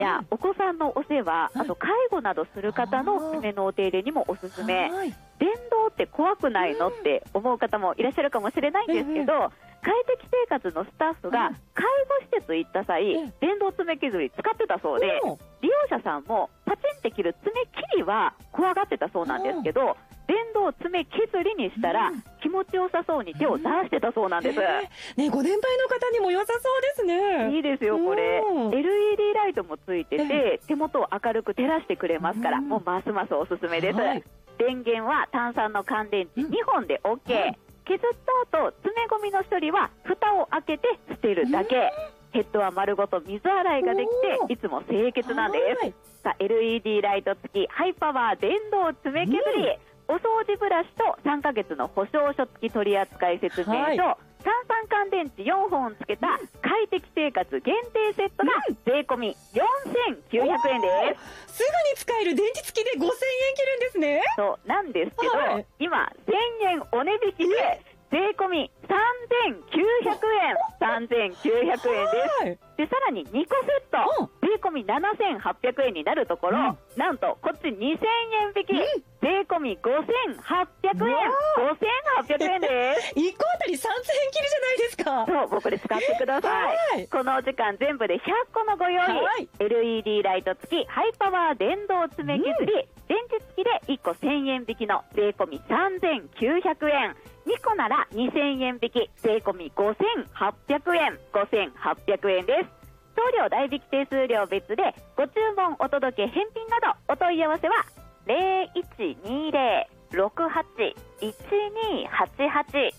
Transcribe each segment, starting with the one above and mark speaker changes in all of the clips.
Speaker 1: やお子さんのお世話、あと介護などする方の爪のお手入れにもおすすめ。電動って怖くないのって思う方もいらっしゃるかもしれないんですけど、快適生活のスタッフが介護施設行った際、電動爪切り使ってたそうで、利用者さんもパチンって切る爪切りは怖がってたそうなんですけど、電動爪削りにしたら気持ちよさそうに手を出してたそうなんです。
Speaker 2: ね、ご年配の方にも良さそうですね。
Speaker 1: いいですよこれ。LED ライトもついてて、手元を明るく照らしてくれますから、もうますますおすすめです。電源は単3の乾電池2本で OK。削った後、爪ゴミの処理は蓋を開けて捨てるだけ。ヘッドは丸ごと水洗いができていつも清潔なんです。さあ LED ライト付きハイパワー電動爪削り、お掃除ブラシと3ヶ月の保証書付き取扱説明書、単3乾電池4本つけた快適生活限定セットが税込み4900円です。
Speaker 2: すぐに使える電池付きで5000円切るんですね。
Speaker 1: そうなんですけど、今1000円お値引きで税込み3900円。3900円です。でさらに2個セット、税込み7800円になるところ、なんとこっち2000円引き、税込み5800円。5800円です。
Speaker 2: 1個あたり3000円切るじゃないですか。
Speaker 1: そう、僕で使ってください。このお時間全部で100個のご用意。LED ライト付きハイパワー電動爪削り、電池付きで1個1000円引きの税込み3900円。2個なら2000円引き、税込み5800円。5800円です。送料代引き手数料別で、ご注文お届け返品などお問い合わせは0120-68-1288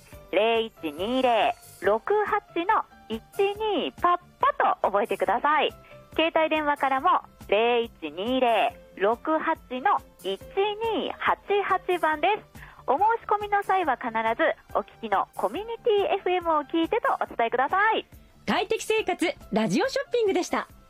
Speaker 1: 0120-68-12パッパと覚えてください。携帯電話からも0120-68-1288番です。お申し込みの際は必ずお聞きのコミュニティ FM を聞いてとお伝えください。
Speaker 2: 快適生活ラジオショッピングでした。